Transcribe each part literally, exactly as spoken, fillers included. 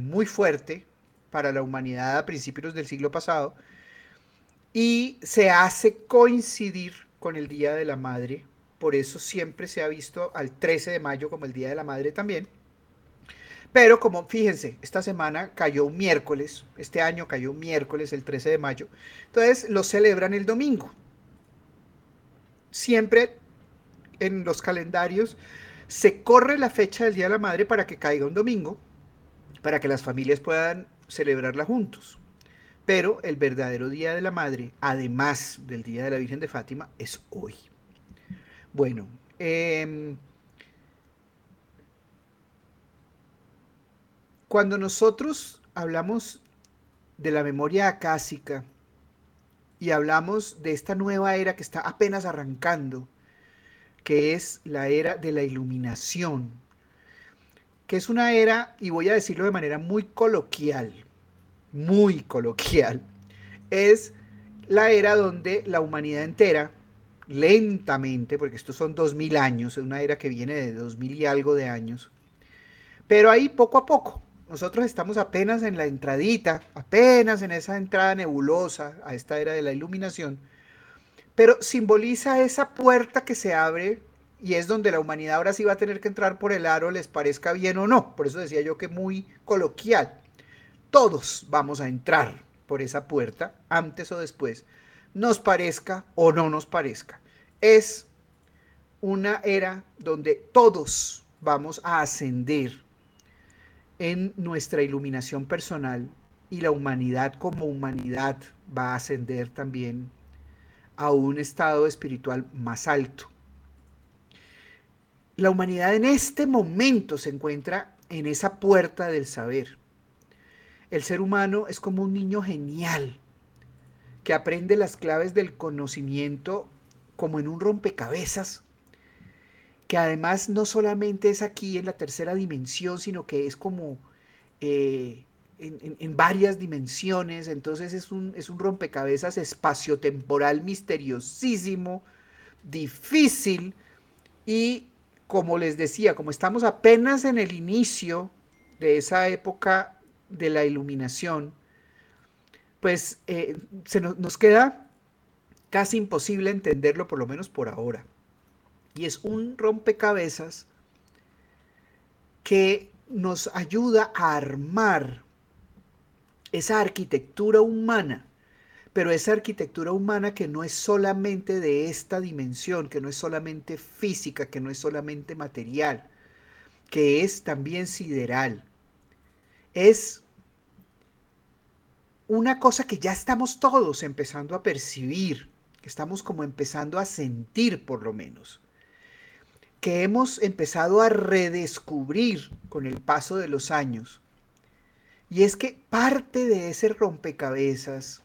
muy fuerte para la humanidad a principios del siglo pasado y se hace coincidir con el Día de la Madre. Por eso siempre se ha visto al trece de mayo como el Día de la Madre también. Pero como fíjense, esta semana cayó un miércoles, este año cayó un miércoles, el trece de mayo, entonces lo celebran el domingo. Siempre en los calendarios se corre la fecha del Día de la Madre para que caiga un domingo, para que las familias puedan celebrarla juntos. Pero el verdadero Día de la Madre, además del Día de la Virgen de Fátima, es hoy. Bueno, eh, cuando nosotros hablamos de la memoria acásica y hablamos de esta nueva era que está apenas arrancando, que es la era de la iluminación, que es una era, y voy a decirlo de manera muy coloquial, muy coloquial, es la era donde la humanidad entera, lentamente, porque estos son dos mil años, es una era que viene de dos mil y algo de años, pero ahí poco a poco, nosotros estamos apenas en la entradita, apenas en esa entrada nebulosa a esta era de la iluminación, pero simboliza esa puerta que se abre y es donde la humanidad ahora sí va a tener que entrar por el aro, les parezca bien o no. Por eso decía yo que muy coloquial. Todos vamos a entrar por esa puerta, antes o después, nos parezca o no nos parezca. Es una era donde todos vamos a ascender en nuestra iluminación personal y la humanidad como humanidad va a ascender también a un estado espiritual más alto. La humanidad en este momento se encuentra en esa puerta del saber. El ser humano es como un niño genial que aprende las claves del conocimiento como en un rompecabezas, que además no solamente es aquí en la tercera dimensión, sino que es como eh, en, en, en, varias dimensiones. Entonces es un, es un rompecabezas espaciotemporal misteriosísimo, difícil y como les decía, como estamos apenas en el inicio de esa época de la iluminación, pues eh, se nos, nos queda casi imposible entenderlo, por lo menos por ahora. Y es un rompecabezas que nos ayuda a armar esa arquitectura humana, pero esa arquitectura humana que no es solamente de esta dimensión, que no es solamente física, que no es solamente material, que es también sideral. Es una cosa que ya estamos todos empezando a percibir, que estamos como empezando a sentir por lo menos, que hemos empezado a redescubrir con el paso de los años. Y es que parte de ese rompecabezas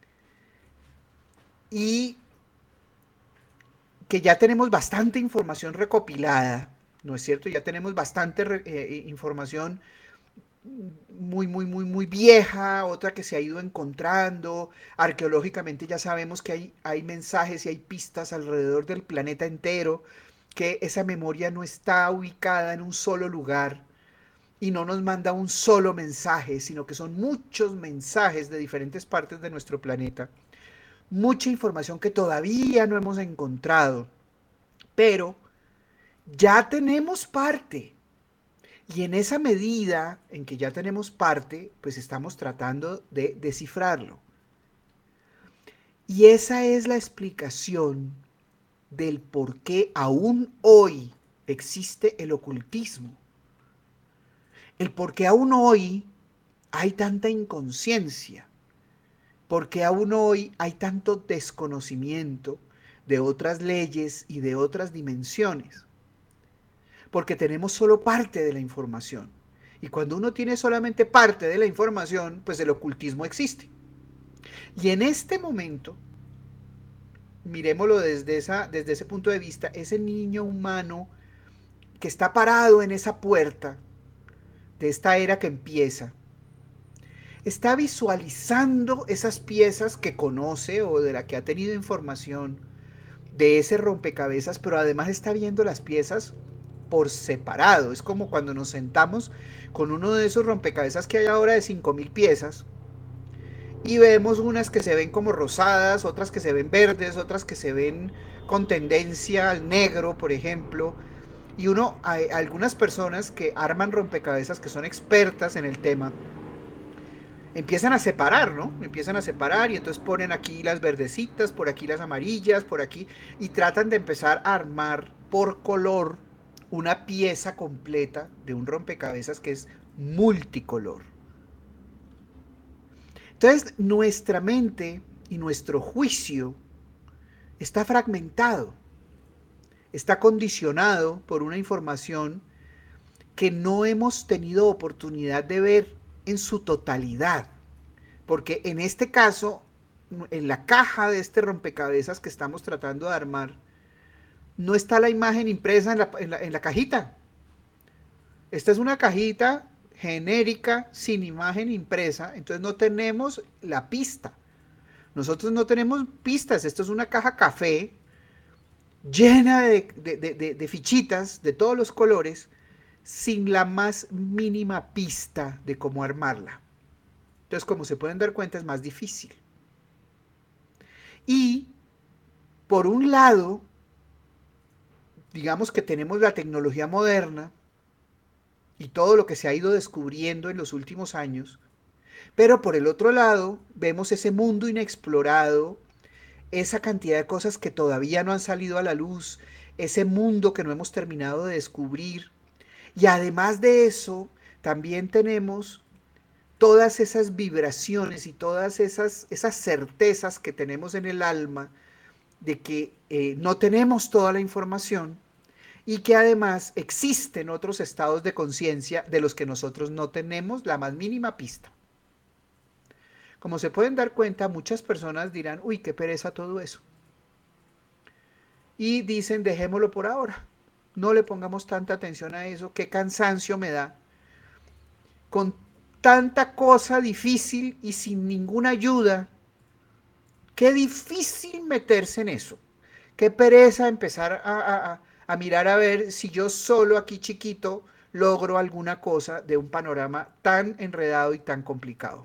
y que ya tenemos bastante información recopilada, ¿no es cierto? Ya tenemos bastante eh, información muy, muy, muy, muy vieja, otra que se ha ido encontrando. Arqueológicamente ya sabemos que hay, hay mensajes y hay pistas alrededor del planeta entero, que esa memoria no está ubicada en un solo lugar y no nos manda un solo mensaje, sino que son muchos mensajes de diferentes partes de nuestro planeta. Mucha información que todavía no hemos encontrado, pero ya tenemos parte. Y en esa medida en que ya tenemos parte, pues estamos tratando de descifrarlo. Y esa es la explicación del por qué aún hoy existe el ocultismo. El por qué aún hoy hay tanta inconsciencia. Por qué aún hoy hay tanto desconocimiento de otras leyes y de otras dimensiones. Porque tenemos solo parte de la información. Y cuando uno tiene solamente parte de la información, pues el ocultismo existe. Y en este momento, miremoslo desde, esa, desde ese punto de vista, ese niño humano que está parado en esa puerta de esta era que empieza, está visualizando esas piezas que conoce o de la que ha tenido información de ese rompecabezas, pero además está viendo las piezas por separado. Es como cuando nos sentamos con uno de esos rompecabezas que hay ahora de cinco mil piezas, y vemos unas que se ven como rosadas, otras que se ven verdes, otras que se ven con tendencia al negro, por ejemplo. Y uno, hay algunas personas que arman rompecabezas, que son expertas en el tema, empiezan a separar, ¿no? Empiezan a separar y entonces ponen aquí las verdecitas, por aquí las amarillas, por aquí, y tratan de empezar a armar por color una pieza completa de un rompecabezas que es multicolor. Entonces, nuestra mente y nuestro juicio está fragmentado, está condicionado por una información que no hemos tenido oportunidad de ver en su totalidad. Porque en este caso, en la caja de este rompecabezas que estamos tratando de armar, no está la imagen impresa en la, en la, en la cajita. Esta es una cajita genérica sin imagen impresa, entonces no tenemos la pista. Nosotros no tenemos pistas, esto es una caja café llena de, de, de, de, fichitas de todos los colores sin la más mínima pista de cómo armarla. Entonces, como se pueden dar cuenta, es más difícil. Y, por un lado, digamos que tenemos la tecnología moderna y todo lo que se ha ido descubriendo en los últimos años, pero por el otro lado, vemos ese mundo inexplorado, esa cantidad de cosas que todavía no han salido a la luz, ese mundo que no hemos terminado de descubrir. Y además de eso, también tenemos todas esas vibraciones y todas esas, esas certezas que tenemos en el alma de que eh, no tenemos toda la información y que además existen otros estados de conciencia de los que nosotros no tenemos la más mínima pista. Como se pueden dar cuenta, muchas personas dirán, uy, qué pereza todo eso. Y dicen, dejémoslo por ahora. No le pongamos tanta atención a eso, qué cansancio me da. Con tanta cosa difícil y sin ninguna ayuda, qué difícil meterse en eso. Qué pereza empezar a, a, a mirar a ver si yo solo aquí chiquito logro alguna cosa de un panorama tan enredado y tan complicado.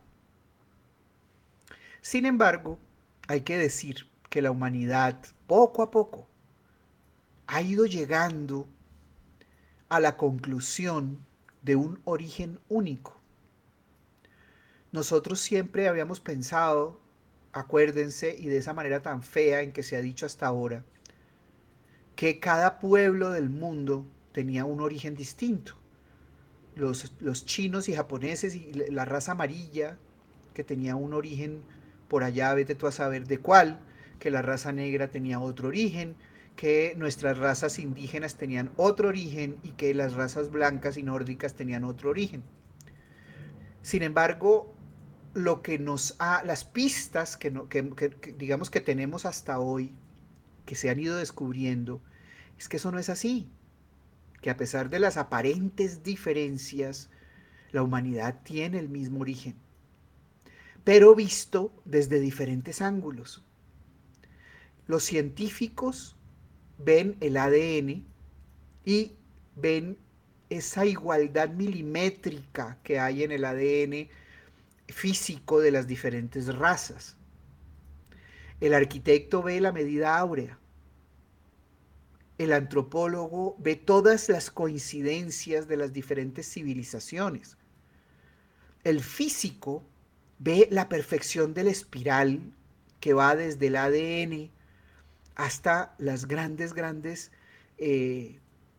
Sin embargo, hay que decir que la humanidad poco a poco ha ido llegando a la conclusión de un origen único. Nosotros siempre habíamos pensado, acuérdense, y de esa manera tan fea en que se ha dicho hasta ahora, que cada pueblo del mundo tenía un origen distinto. Los, los chinos y japoneses y la raza amarilla, que tenía un origen por allá, vete tú a saber de cuál, que la raza negra tenía otro origen, que nuestras razas indígenas tenían otro origen y que las razas blancas y nórdicas tenían otro origen. Sin embargo, lo que nos ha, las pistas que, no, que, que, que digamos que tenemos hasta hoy, que se han ido descubriendo, es que eso no es así, que a pesar de las aparentes diferencias, la humanidad tiene el mismo origen, pero visto desde diferentes ángulos. Los científicos ven el A D N y ven esa igualdad milimétrica que hay en el A D N físico de las diferentes razas. El arquitecto ve la medida áurea. El antropólogo ve todas las coincidencias de las diferentes civilizaciones. El físico ve la perfección de la espiral que va desde el A D N hasta las grandes, grandes, eh,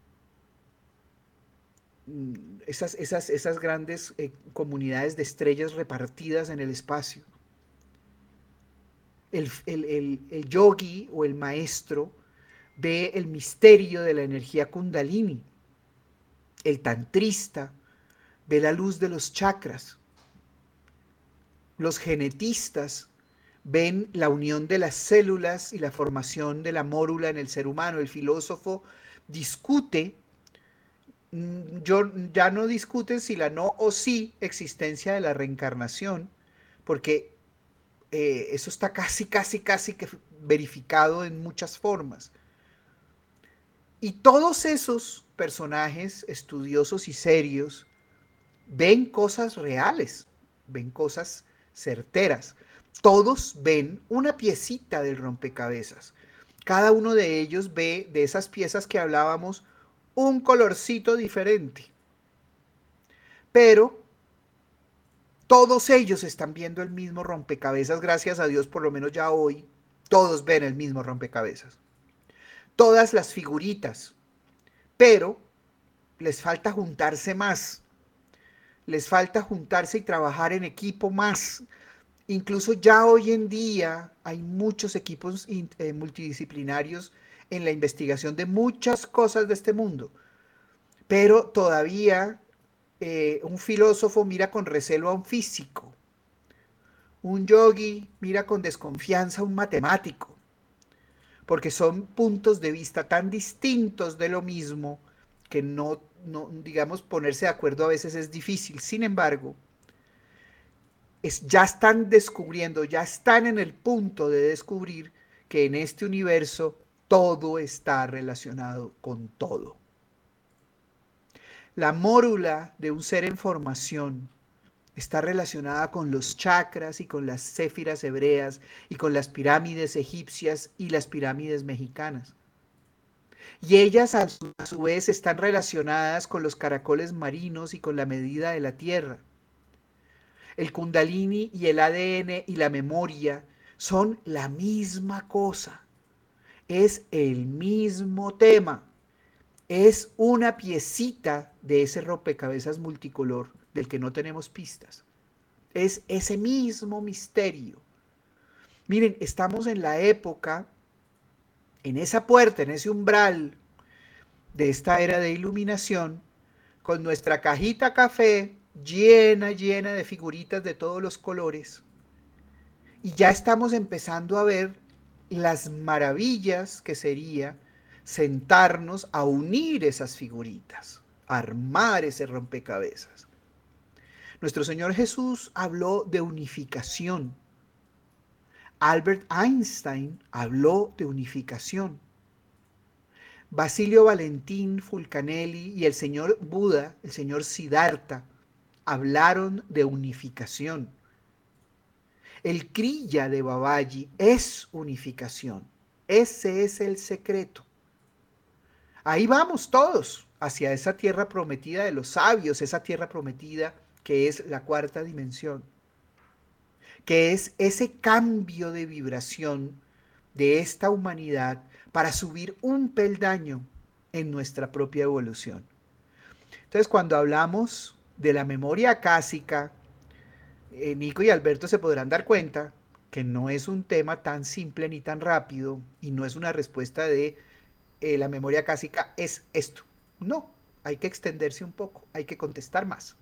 esas, esas, esas grandes eh, comunidades de estrellas repartidas en el espacio. El, el, el, el yogi o el maestro ve el misterio de la energía kundalini. El tantrista ve la luz de los chakras. Los genetistas ven la unión de las células y la formación de la mórula en el ser humano. El filósofo discute, yo, ya no discuten si la no o sí existencia de la reencarnación, porque eh, eso está casi, casi, casi que verificado en muchas formas. Y todos esos personajes estudiosos y serios ven cosas reales, ven cosas certeras. Todos ven una piecita del rompecabezas. Cada uno de ellos ve de esas piezas que hablábamos un colorcito diferente. Pero todos ellos están viendo el mismo rompecabezas, gracias a Dios, por lo menos ya hoy, todos ven el mismo rompecabezas. Todas las figuritas, pero les falta juntarse más, les falta juntarse y trabajar en equipo más. Incluso ya hoy en día hay muchos equipos eh, multidisciplinarios en la investigación de muchas cosas de este mundo, pero todavía eh, un filósofo mira con recelo a un físico, un yogi mira con desconfianza a un matemático, porque son puntos de vista tan distintos de lo mismo que no, no digamos, ponerse de acuerdo a veces es difícil. Sin embargo, es, ya están descubriendo, ya están en el punto de descubrir que en este universo todo está relacionado con todo. La mórula de un ser en formación está relacionada con los chakras y con las céfiras hebreas y con las pirámides egipcias y las pirámides mexicanas. Y ellas a su, a su vez están relacionadas con los caracoles marinos y con la medida de la Tierra. El kundalini y el A D N y la memoria son la misma cosa. Es el mismo tema. Es una piecita de ese rompecabezas multicolor del que no tenemos pistas. Es ese mismo misterio. Miren, estamos en la época, en esa puerta, en ese umbral de esta era de iluminación, con nuestra cajita café llena, llena de figuritas de todos los colores. Y ya estamos empezando a ver las maravillas que sería sentarnos a unir esas figuritas, a armar ese rompecabezas. Nuestro Señor Jesús habló de unificación. Albert Einstein habló de unificación. Basilio Valentín Fulcanelli y el señor Buda, el señor Siddhartha, hablaron de unificación. El Kriya de Babaji es unificación. Ese es el secreto. Ahí vamos todos hacia esa tierra prometida de los sabios, esa tierra prometida que es la cuarta dimensión, que es ese cambio de vibración de esta humanidad para subir un peldaño en nuestra propia evolución. Entonces, cuando hablamos de la memoria acásica, eh, Nico y Alberto se podrán dar cuenta que no es un tema tan simple ni tan rápido y no es una respuesta de eh, la memoria acásica es esto. No, hay que extenderse un poco, hay que contestar más.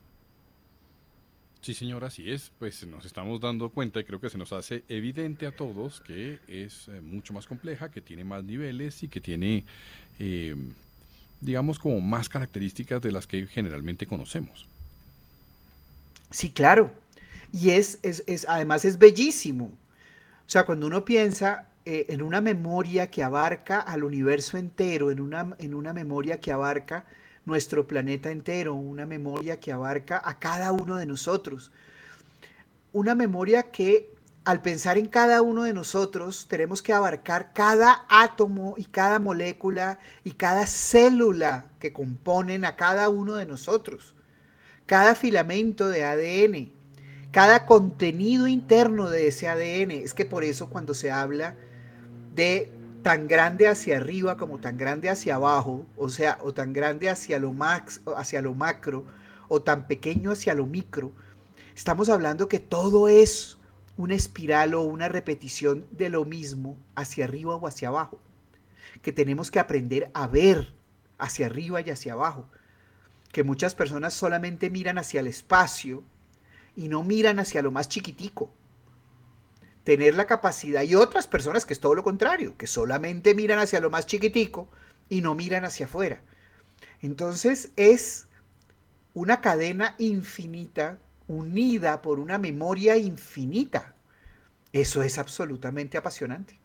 Sí, señor, así es. Pues nos estamos dando cuenta y creo que se nos hace evidente a todos que es eh, mucho más compleja, que tiene más niveles y que tiene, eh, digamos, como más características de las que generalmente conocemos. Sí, claro. Y es, es, es además es bellísimo. O sea, cuando uno piensa eh, en una memoria que abarca al universo entero, en una, en una memoria que abarca nuestro planeta entero, una memoria que abarca a cada uno de nosotros, una memoria que al pensar en cada uno de nosotros tenemos que abarcar cada átomo y cada molécula y cada célula que componen a cada uno de nosotros, cada filamento de A D N, cada contenido interno de ese A D N. Es que por eso cuando se habla de tan grande hacia arriba como tan grande hacia abajo, o sea, o tan grande hacia lo max, hacia lo macro, o tan pequeño hacia lo micro, estamos hablando que todo es una espiral o una repetición de lo mismo hacia arriba o hacia abajo, que tenemos que aprender a ver hacia arriba y hacia abajo, que muchas personas solamente miran hacia el espacio y no miran hacia lo más chiquitico. Tener la capacidad, y otras personas que es todo lo contrario, que solamente miran hacia lo más chiquitico y no miran hacia afuera. Entonces es una cadena infinita unida por una memoria infinita. Eso es absolutamente apasionante.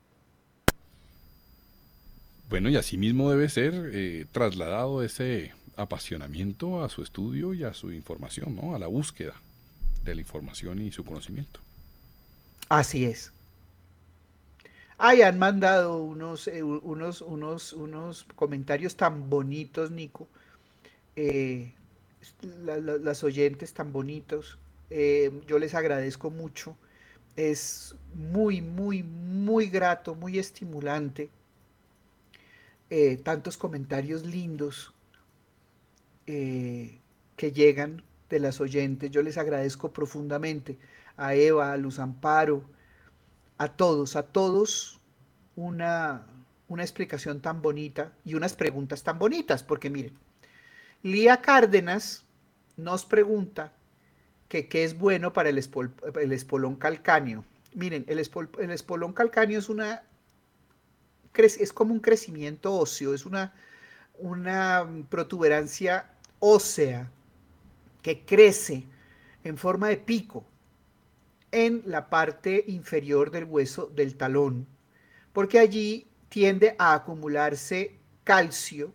Bueno, y así mismo debe ser eh, trasladado ese apasionamiento a su estudio y a su información, ¿no? A la búsqueda de la información y su conocimiento. Así es. Ay, han mandado unos, eh, unos, unos, unos comentarios tan bonitos, Nico. Eh, la- la- las oyentes tan bonitos. Eh, yo les agradezco mucho. Es muy, muy, muy grato, muy estimulante. Eh, tantos comentarios lindos eh, que llegan de las oyentes. Yo les agradezco profundamente a Eva, a Luz Amparo, a todos, a todos una, una explicación tan bonita y unas preguntas tan bonitas, porque miren, Lía Cárdenas nos pregunta que qué es bueno para el, espol, el espolón calcáneo. Miren, el, espol, el espolón calcáneo es una es como un crecimiento óseo, es una, una protuberancia ósea que crece en forma de pico en la parte inferior del hueso del talón, porque allí tiende a acumularse calcio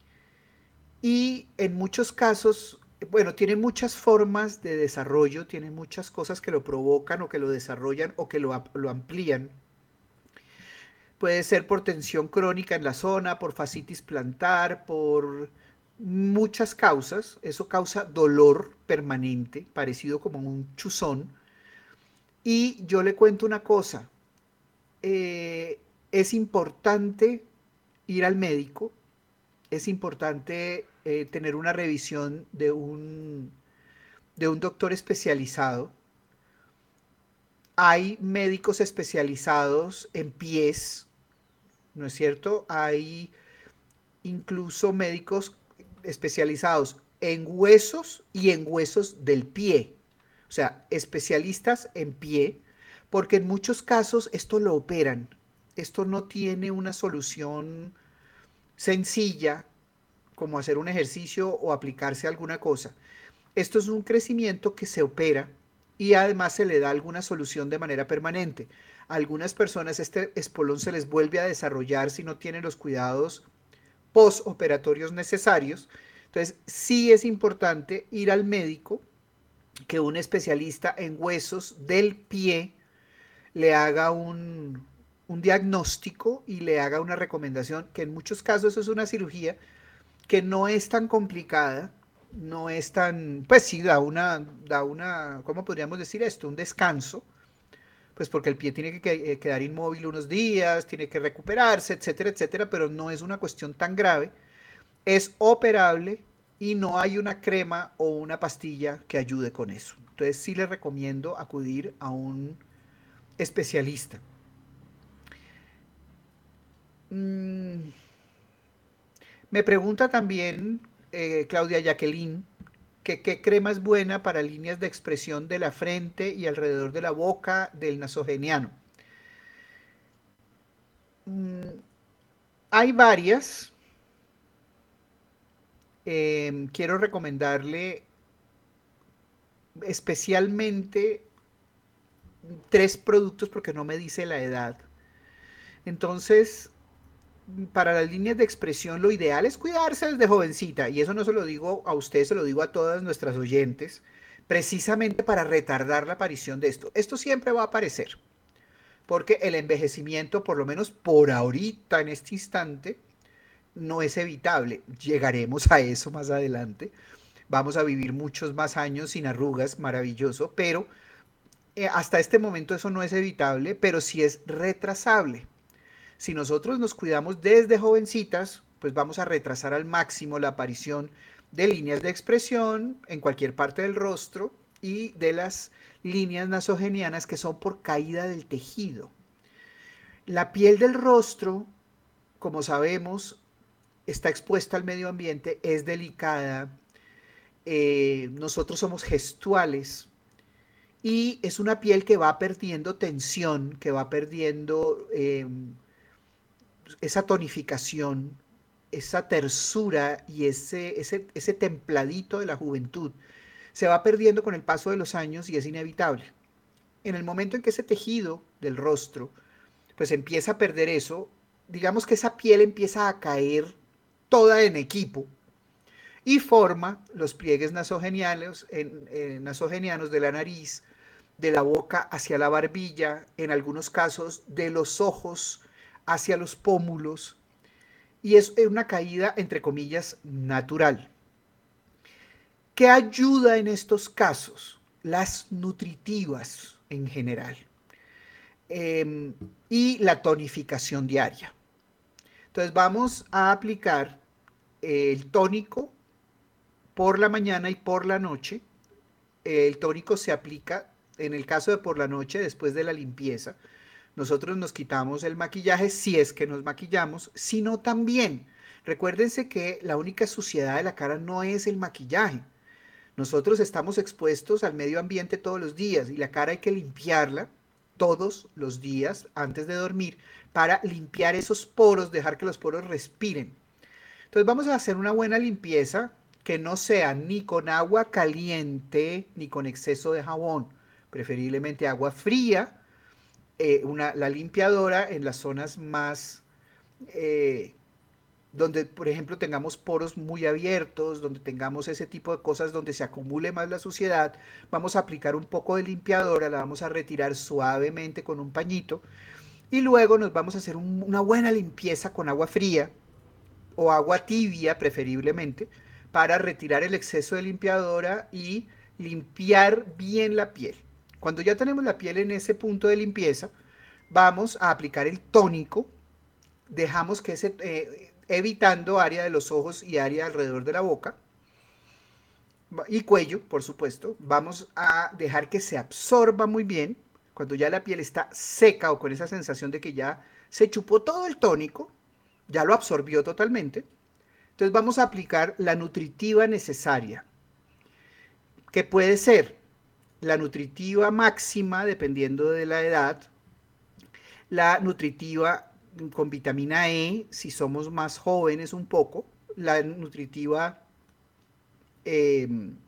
y en muchos casos, bueno, tiene muchas formas de desarrollo, tiene muchas cosas que lo provocan o que lo desarrollan o que lo, lo amplían. Puede ser por tensión crónica en la zona, por fascitis plantar, por muchas causas. Eso causa dolor permanente, parecido como un chuzón. Y yo le cuento una cosa, eh, es importante ir al médico, es importante eh, tener una revisión de un, de un doctor especializado. Hay médicos especializados en pies, ¿no es cierto? Hay incluso médicos especializados en huesos y en huesos del pie. O sea, especialistas en pie, porque en muchos casos esto lo operan. Esto no tiene una solución sencilla como hacer un ejercicio o aplicarse alguna cosa. Esto es un crecimiento que se opera y además se le da alguna solución de manera permanente. A algunas personas este espolón se les vuelve a desarrollar si no tienen los cuidados postoperatorios necesarios. Entonces, sí es importante ir al médico, que un especialista en huesos del pie le haga un, un diagnóstico y le haga una recomendación, que en muchos casos es una cirugía que no es tan complicada, no es tan, pues sí, da una, da una, ¿cómo podríamos decir esto? Un descanso, pues porque el pie tiene que quedar inmóvil unos días, tiene que recuperarse, etcétera, etcétera, pero no es una cuestión tan grave, es operable y no hay una crema o una pastilla que ayude con eso. Entonces sí les recomiendo acudir a un especialista. Mm, me pregunta también eh, Claudia Jacqueline que qué crema es buena para líneas de expresión de la frente y alrededor de la boca del nasogeniano. Mm, hay varias. Eh, quiero recomendarle especialmente tres productos porque no me dice la edad. Entonces, para las líneas de expresión, lo ideal es cuidarse desde jovencita. Y eso no se lo digo a usted, se lo digo a todas nuestras oyentes, precisamente para retardar la aparición de esto. Esto siempre va a aparecer, porque el envejecimiento, por lo menos por ahorita, en este instante, no es evitable. Llegaremos a eso más adelante. Vamos a vivir muchos más años sin arrugas, maravilloso, pero eh, hasta este momento eso no es evitable, pero sí es retrasable. Si nosotros nos cuidamos desde jovencitas, pues vamos a retrasar al máximo la aparición de líneas de expresión en cualquier parte del rostro y de las líneas nasogenianas que son por caída del tejido. La piel del rostro, como sabemos, está expuesta al medio ambiente, es delicada, eh, nosotros somos gestuales y es una piel que va perdiendo tensión, que va perdiendo eh, esa tonificación, esa tersura y ese, ese, ese templadito de la juventud se va perdiendo con el paso de los años y es inevitable. En el momento en que ese tejido del rostro pues empieza a perder eso, digamos que esa piel empieza a caer toda en equipo. y forma los pliegues nasogenianos, en, en, nasogenianos de la nariz, de la boca hacia la barbilla, en algunos casos de los ojos hacia los pómulos, y es una caída, entre comillas, natural. ¿Qué ayuda en estos casos? Las nutritivas en general eh, y la tonificación diaria. Entonces vamos a aplicar el tónico por la mañana y por la noche. El tónico se aplica en el caso de por la noche después de la limpieza. Nosotros nos quitamos el maquillaje si es que nos maquillamos, sino también. Recuérdense que la única suciedad de la cara no es el maquillaje. Nosotros estamos expuestos al medio ambiente todos los días y la cara hay que limpiarla todos los días antes de dormir para limpiar esos poros, dejar que los poros respiren. Entonces vamos a hacer una buena limpieza que no sea ni con agua caliente ni con exceso de jabón, preferiblemente agua fría, eh, una, la limpiadora en las zonas más eh, donde, por ejemplo, tengamos poros muy abiertos, donde tengamos ese tipo de cosas donde se acumule más la suciedad, vamos a aplicar un poco de limpiadora, la vamos a retirar suavemente con un pañito y luego nos vamos a hacer un, una buena limpieza con agua fría o agua tibia preferiblemente para retirar el exceso de limpiadora y limpiar bien la piel. Cuando ya tenemos la piel en ese punto de limpieza, vamos a aplicar el tónico, dejamos que ese... Eh, evitando área de los ojos y área alrededor de la boca y cuello, por supuesto. Vamos a dejar que se absorba muy bien. Cuando ya la piel está seca o con esa sensación de que ya se chupó todo el tónico, ya lo absorbió totalmente. Entonces vamos a aplicar la nutritiva necesaria, que puede ser la nutritiva máxima, dependiendo de la edad, la nutritiva con vitamina E, si somos más jóvenes un poco, la nutritiva eh,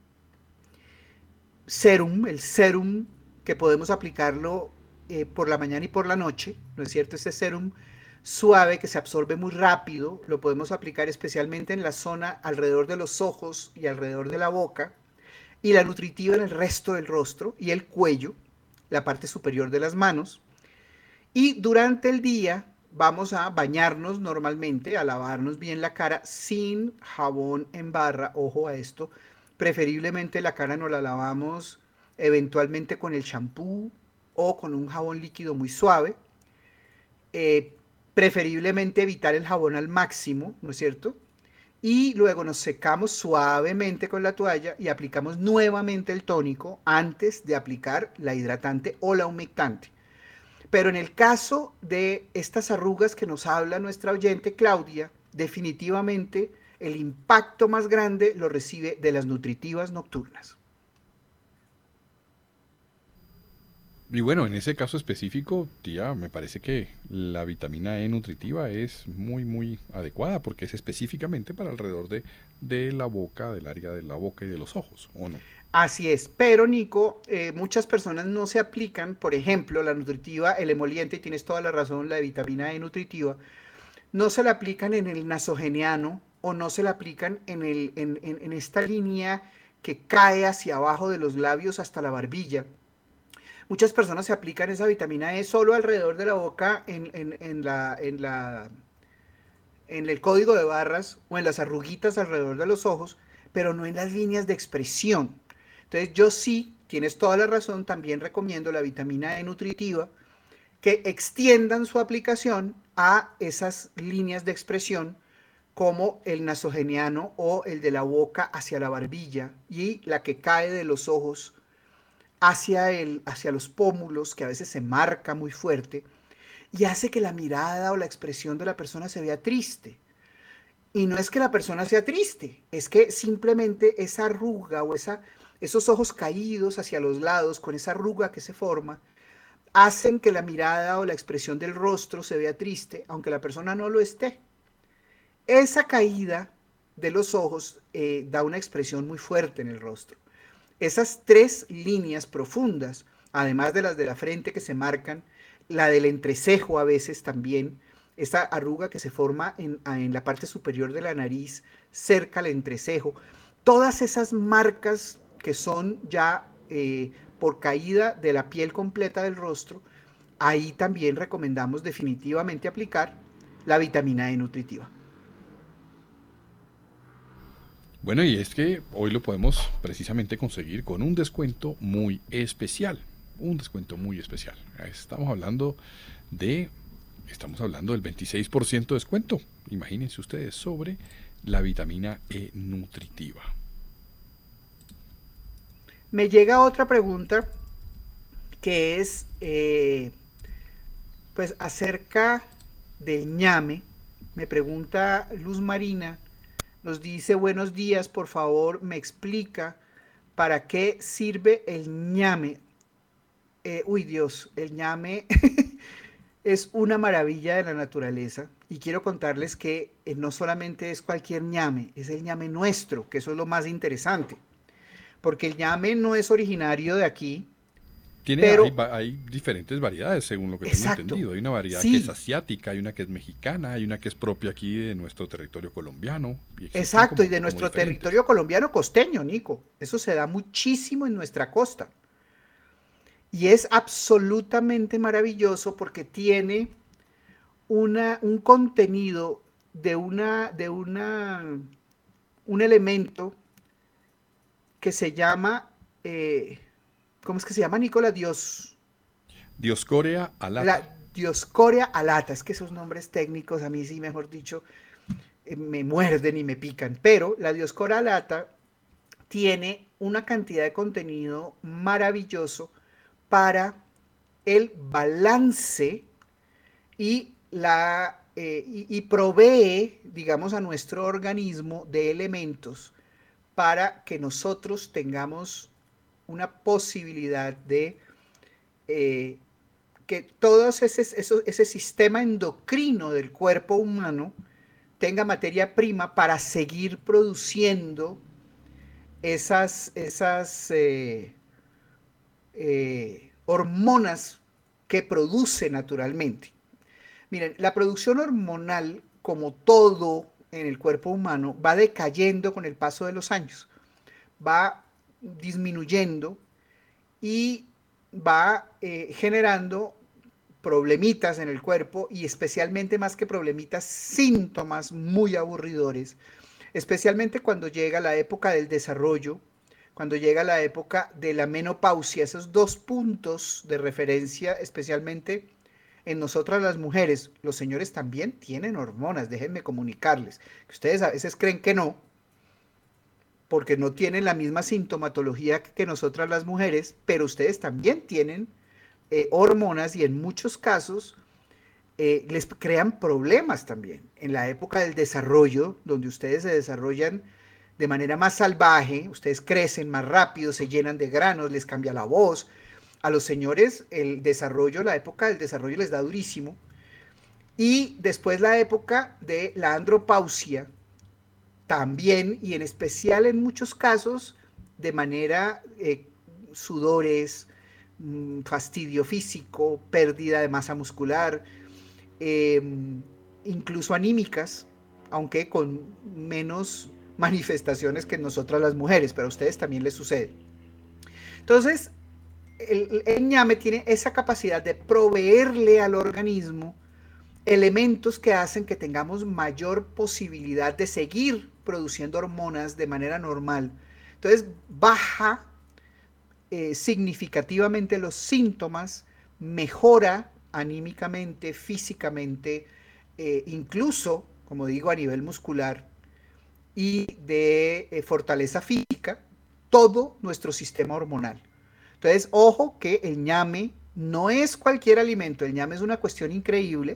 serum, el serum que podemos aplicarlo eh, por la mañana y por la noche, ¿no es cierto? Ese serum suave que se absorbe muy rápido, lo podemos aplicar especialmente en la zona alrededor de los ojos y alrededor de la boca, y la nutritiva en el resto del rostro y el cuello, la parte superior de las manos, y durante el día vamos a bañarnos normalmente, a lavarnos bien la cara sin jabón en barra. Ojo a esto, preferiblemente la cara nos la lavamos eventualmente con el champú o con un jabón líquido muy suave. Eh, preferiblemente evitar el jabón al máximo, ¿no es cierto? Y luego nos secamos suavemente con la toalla y aplicamos nuevamente el tónico antes de aplicar la hidratante o la humectante. Pero en el caso de estas arrugas que nos habla nuestra oyente Claudia, definitivamente el impacto más grande lo recibe de las nutritivas nocturnas. Y bueno, en ese caso específico, tía, me parece que la vitamina E nutritiva es muy, muy adecuada porque es específicamente para alrededor de, de la boca, del área de la boca y de los ojos, ¿o no? Así es, pero Nico, eh, muchas personas no se aplican, por ejemplo, la nutritiva, el emoliente, y tienes toda la razón, la de vitamina E nutritiva, no se la aplican en el nasogeniano o no se la aplican en, el, en, en, en esta línea que cae hacia abajo de los labios hasta la barbilla. Muchas personas se aplican esa vitamina E solo alrededor de la boca, en, en, en, la, en, la, en el código de barras o en las arruguitas alrededor de los ojos, pero no en las líneas de expresión. Entonces yo sí, tienes toda la razón, también recomiendo la vitamina E nutritiva, que extiendan su aplicación a esas líneas de expresión como el nasogeniano o el de la boca hacia la barbilla y la que cae de los ojos hacia, el, hacia los pómulos, que a veces se marca muy fuerte y hace que la mirada o la expresión de la persona se vea triste. Y no es que la persona sea triste, es que simplemente esa arruga o esa, esos ojos caídos hacia los lados con esa arruga que se forma, hacen que la mirada o la expresión del rostro se vea triste, aunque la persona no lo esté. Esa caída de los ojos eh, da una expresión muy fuerte en el rostro. Esas tres líneas profundas, además de las de la frente que se marcan, la del entrecejo a veces también, esta arruga que se forma en, en la parte superior de la nariz, cerca al entrecejo, todas esas marcas que son ya eh, por caída de la piel completa del rostro, ahí también recomendamos definitivamente aplicar la vitamina E nutritiva. Bueno, y es que hoy lo podemos precisamente conseguir con un descuento muy especial. Un descuento muy especial. Estamos hablando de, estamos hablando del veintiséis por ciento de descuento. Imagínense ustedes sobre la vitamina E nutritiva. Me llega otra pregunta que es eh, pues acerca del ñame. Me pregunta Luz Marina, nos dice buenos días, por favor me explica para qué sirve el ñame. Eh, uy Dios, el ñame es una maravilla de la naturaleza y quiero contarles que eh, no solamente es cualquier ñame, es el ñame nuestro, que eso es lo más interesante, porque el ñame no es originario de aquí, Tiene, hay, pero va- hay diferentes variedades según lo que tengo exacto, entendido. Hay una variedad que es sí, asiática, hay una que es mexicana, hay una que es propia aquí de nuestro territorio colombiano. Y existen exacto, y como, de como nuestro diferentes. territorio colombiano costeño, Nico, eso se da muchísimo en nuestra costa. Y es absolutamente maravilloso porque tiene una, un contenido de, una, de una, un elemento que se llama, eh, ¿cómo es que se llama, Nicola? Dios, Dioscorea alata. la Dioscorea alata, es que esos nombres técnicos a mí sí, mejor dicho, eh, me muerden y me pican, pero la Dioscorea alata tiene una cantidad de contenido maravilloso para el balance y, la, eh, y, y provee, digamos, a nuestro organismo de elementos para que nosotros tengamos una posibilidad de eh, que todo ese, eso, ese sistema endocrino del cuerpo humano tenga materia prima para seguir produciendo esas, esas eh, eh, hormonas que produce naturalmente. Miren, la producción hormonal, como todo en el cuerpo humano, va decayendo con el paso de los años, va disminuyendo y va eh, generando problemitas en el cuerpo y especialmente más que problemitas, síntomas muy aburridores, especialmente cuando llega la época del desarrollo, cuando llega la época de la menopausia, esos dos puntos de referencia, especialmente en nosotras las mujeres. Los señores también tienen hormonas, déjenme comunicarles, que ustedes a veces creen que no, porque no tienen la misma sintomatología que nosotras las mujeres, pero ustedes también tienen eh, hormonas y en muchos casos eh, les crean problemas también. En la época del desarrollo, donde ustedes se desarrollan de manera más salvaje, ustedes crecen más rápido, se llenan de granos, les cambia la voz. A los señores el desarrollo, la época del desarrollo les da durísimo. Y después la época de la andropausia, también y en especial en muchos casos de manera eh, sudores, mmm, fastidio físico, pérdida de masa muscular, eh, incluso anímicas, aunque con menos manifestaciones que nosotras las mujeres, pero a ustedes también les sucede. Entonces, el, el ñame tiene esa capacidad de proveerle al organismo elementos que hacen que tengamos mayor posibilidad de seguir produciendo hormonas de manera normal. Entonces, baja eh, significativamente los síntomas, mejora anímicamente, físicamente, eh, incluso, como digo, a nivel muscular y de eh, fortaleza física, todo nuestro sistema hormonal. Entonces, ojo que el ñame no es cualquier alimento, el ñame es una cuestión increíble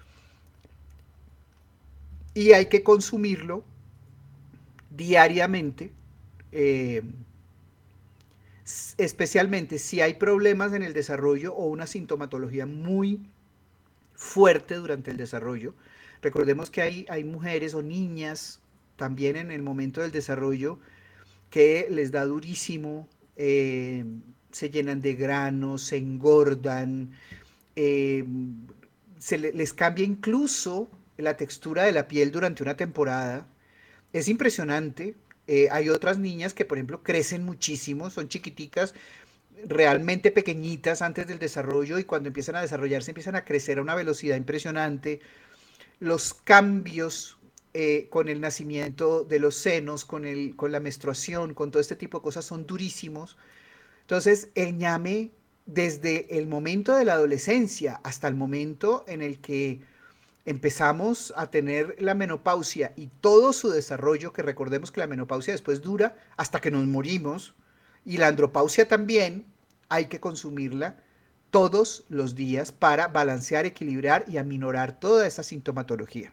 y hay que consumirlo diariamente, eh, especialmente si hay problemas en el desarrollo o una sintomatología muy fuerte durante el desarrollo. Recordemos que hay, hay mujeres o niñas también en el momento del desarrollo que les da durísimo, eh, se llenan de granos, se engordan, eh, se le, les cambia incluso la textura de la piel durante una temporada. Es impresionante. Eh, hay otras niñas que, por ejemplo, crecen muchísimo, son chiquiticas, realmente pequeñitas antes del desarrollo y cuando empiezan a desarrollarse empiezan a crecer a una velocidad impresionante. Los cambios eh, con el nacimiento de los senos, con, el, con la menstruación, con todo este tipo de cosas son durísimos. Entonces, el ñame, desde el momento de la adolescencia hasta el momento en el que empezamos a tener la menopausia y todo su desarrollo, que recordemos que la menopausia después dura hasta que nos morimos, y la andropausia también, hay que consumirla todos los días para balancear, equilibrar y aminorar toda esa sintomatología.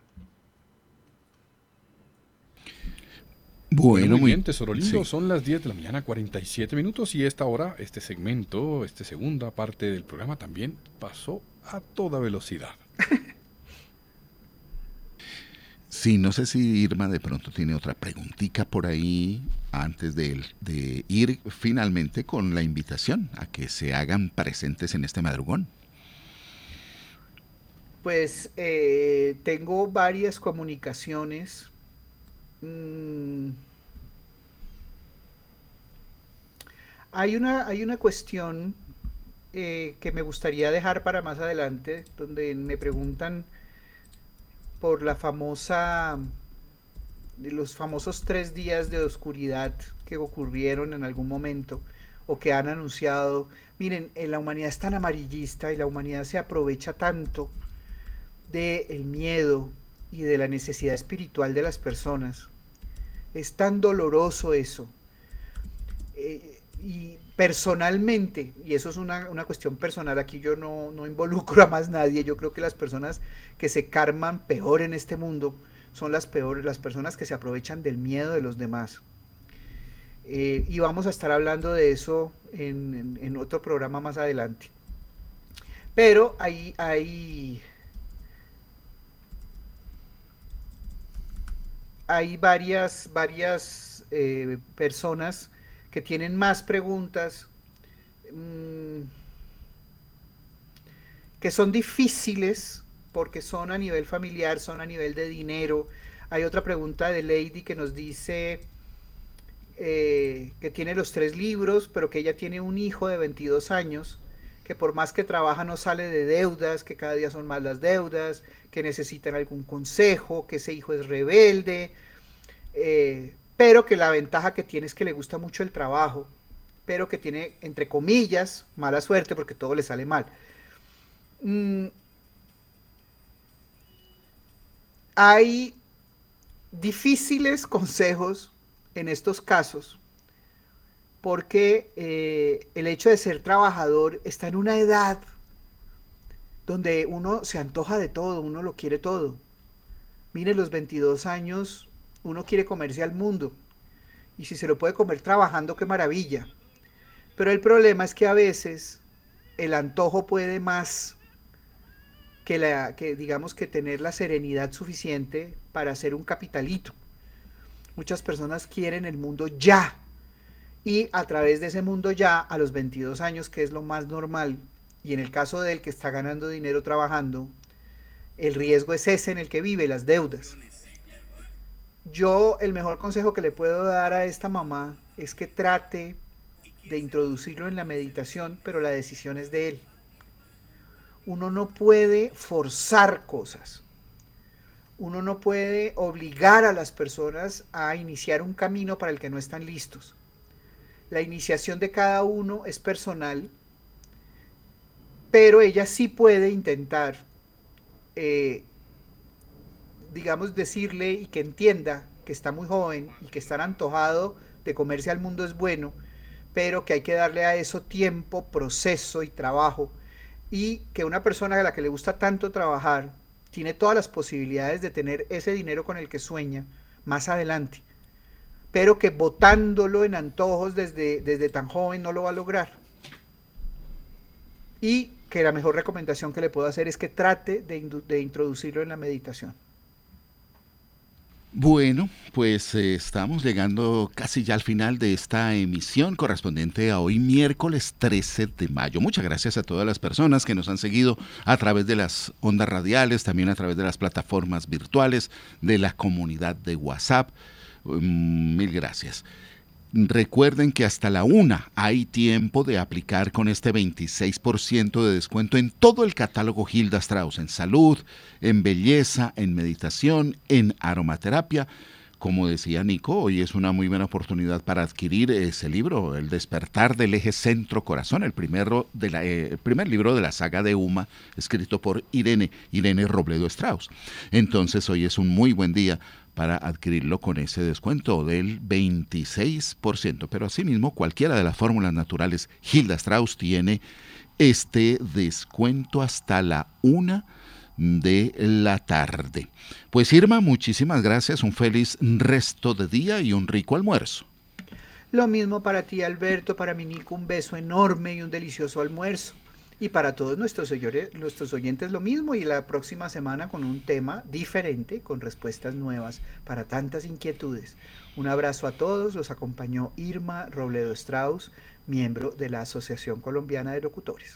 Bueno, Bueno, muy bien, muy, Tesoro Lindo, sí. son las diez de la mañana, cuarenta y siete minutos, y esta hora, este segmento, esta segunda parte del programa también pasó a toda velocidad. Sí, no sé si Irma de pronto tiene otra preguntita por ahí antes de, de ir finalmente con la invitación a que se hagan presentes en este madrugón. Pues eh, tengo varias comunicaciones. Mm, hay una, hay una cuestión eh, que me gustaría dejar para más adelante, donde me preguntan por la famosa, de los famosos tres días de oscuridad que ocurrieron en algún momento o que han anunciado. Miren, eh, la humanidad es tan amarillista y la humanidad se aprovecha tanto del miedo y de la necesidad espiritual de las personas. Es tan doloroso eso. Eh, y personalmente, y eso es una, una, cuestión personal, aquí yo no, no involucro a más nadie, yo creo que las personas que se karman peor en este mundo son las peores, las personas que se aprovechan del miedo de los demás. Eh, y vamos a estar hablando de eso en, en, en otro programa más adelante. Pero hay, hay, hay varias, varias eh, personas que tienen más preguntas mmm, que son difíciles porque son a nivel familiar, son a nivel de dinero. Hay otra pregunta de Lady que nos dice eh, que tiene los tres libros, pero que ella tiene un hijo de veintidós años, que por más que trabaja no sale de deudas, que cada día son más las deudas, que necesitan algún consejo, que ese hijo es rebelde, eh, pero que la ventaja que tiene es que le gusta mucho el trabajo, pero que tiene, entre comillas, mala suerte porque todo le sale mal. Mm, hay difíciles consejos en estos casos porque eh, el hecho de ser trabajador está en una edad donde uno se antoja de todo, uno lo quiere todo. Mire, los veintidós años, uno quiere comerse al mundo. Y si se lo puede comer trabajando, qué maravilla. Pero el problema es que a veces el antojo puede más que, la, que digamos que tener la serenidad suficiente para hacer un capitalito. Muchas personas quieren el mundo ya. Y a través de ese mundo ya, a los veintidós años, que es lo más normal, y en el caso del que está ganando dinero trabajando, el riesgo es ese en el que vive, las deudas. Yo el mejor consejo que le puedo dar a esta mamá es que trate de introducirlo en la meditación, pero la decisión es de él. Uno no puede forzar cosas. Uno no puede obligar a las personas a iniciar un camino para el que no están listos. La iniciación de cada uno es personal, pero ella sí puede intentar, eh, digamos, decirle y que entienda que está muy joven y que estar antojado de comerse al mundo es bueno, pero que hay que darle a eso tiempo, proceso y trabajo, y que una persona a la que le gusta tanto trabajar tiene todas las posibilidades de tener ese dinero con el que sueña más adelante, pero que botándolo en antojos desde, desde tan joven no lo va a lograr. Y que la mejor recomendación que le puedo hacer es que trate de, de introducirlo en la meditación. Bueno, pues eh, estamos llegando casi ya al final de esta emisión correspondiente a hoy miércoles trece de mayo. Muchas gracias a todas las personas que nos han seguido a través de las ondas radiales, también a través de las plataformas virtuales, de la comunidad de WhatsApp. Um, mil gracias. Recuerden que hasta la una hay tiempo de aplicar con este veintiséis por ciento de descuento en todo el catálogo Hilda Strauss, en salud, en belleza, en meditación, en aromaterapia. Como decía Nico, hoy es una muy buena oportunidad para adquirir ese libro, El despertar del eje centro-corazón, el, primero de la, eh, el primer libro de la saga de Uma, escrito por Irene, Irene Robledo Strauss. Entonces hoy es un muy buen día para adquirirlo con ese descuento del veintiséis por ciento. Pero asimismo, cualquiera de las fórmulas naturales Hilda Strauss tiene este descuento hasta la una de la tarde. Pues Irma, muchísimas gracias, un feliz resto de día y un rico almuerzo. Lo mismo para ti, Alberto, para mi Nico, un beso enorme y un delicioso almuerzo. Y para todos nuestros, oyores, nuestros oyentes lo mismo, y la próxima semana con un tema diferente, con respuestas nuevas para tantas inquietudes. Un abrazo a todos, los acompañó Irma Robledo Strauss, miembro de la Asociación Colombiana de Locutores.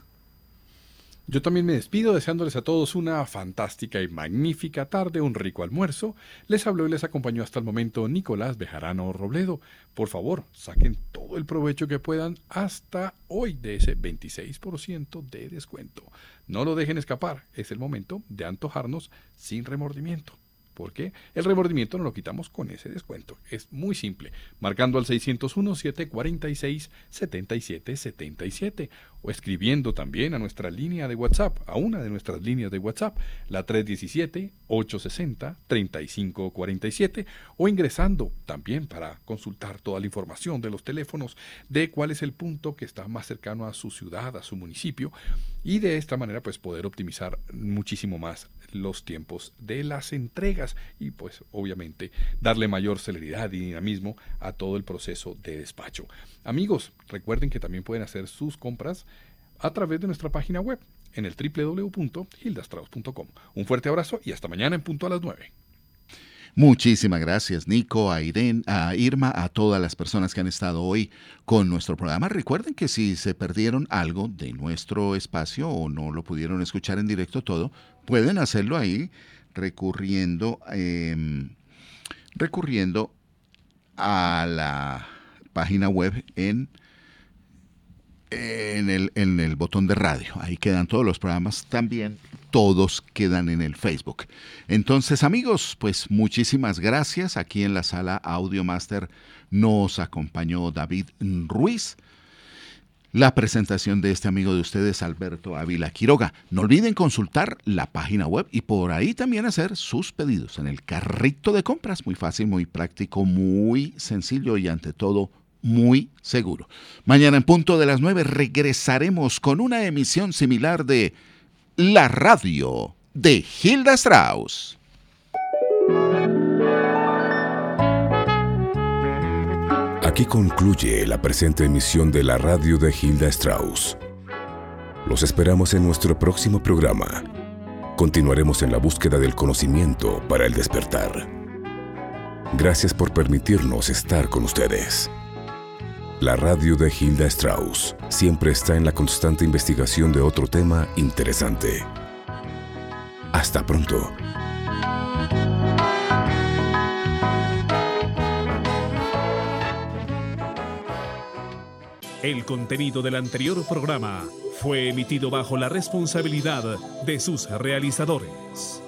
Yo también me despido deseándoles a todos una fantástica y magnífica tarde, un rico almuerzo. Les habló y les acompañó hasta el momento Nicolás Bejarano Robledo. Por favor, saquen todo el provecho que puedan hasta hoy de ese veintiséis por ciento de descuento. No lo dejen escapar, es el momento de antojarnos sin remordimiento. ¿Por qué? El remordimiento no lo quitamos con ese descuento. Es muy simple, marcando al seiscientos uno, setecientos cuarenta y seis, setenta y siete setenta y siete o escribiendo también a nuestra línea de WhatsApp, a una de nuestras líneas de WhatsApp, la tres diecisiete, ochocientos sesenta, treinta y cinco cuarenta y siete, o ingresando también para consultar toda la información de los teléfonos de cuál es el punto que está más cercano a su ciudad, a su municipio, y de esta manera pues poder optimizar muchísimo más los tiempos de las entregas y pues obviamente darle mayor celeridad y dinamismo a todo el proceso de despacho. Amigos, recuerden que también pueden hacer sus compras a través de nuestra página web en el doble u doble u doble u punto hilda strauss punto com. Un fuerte abrazo y hasta mañana en punto a las nueve. Muchísimas gracias, Nico, a Irene, a Irma, a todas las personas que han estado hoy con nuestro programa. Recuerden que si se perdieron algo de nuestro espacio o no lo pudieron escuchar en directo todo, pueden hacerlo ahí recurriendo, eh, recurriendo a la página web en En el, en el botón de radio. Ahí quedan todos los programas. También todos quedan en el Facebook. Entonces, amigos, pues muchísimas gracias. Aquí en la sala Audio Master nos acompañó David Ruiz. La presentación de este amigo de ustedes, Alberto Ávila Quiroga. No olviden consultar la página web y por ahí también hacer sus pedidos en el carrito de compras. Muy fácil, muy práctico, muy sencillo y ante todo muy seguro. Mañana en punto de las nueve regresaremos con una emisión similar de La Radio de Hilda Strauss. Aquí concluye la presente emisión de La Radio de Hilda Strauss. Los esperamos en nuestro próximo programa. Continuaremos en la búsqueda del conocimiento para el despertar. Gracias por permitirnos estar con ustedes. La radio de Hilda Strauss siempre está en la constante investigación de otro tema interesante. Hasta pronto. El contenido del anterior programa fue emitido bajo la responsabilidad de sus realizadores.